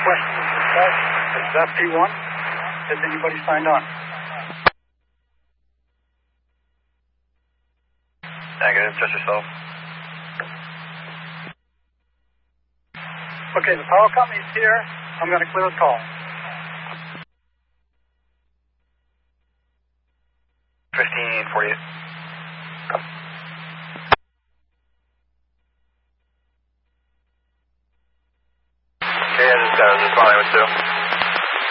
questions discussed. It's FP1. Has anybody signed on? Negative, just yourself. Okay, the power company's here. I'm going to clear the call. 1548.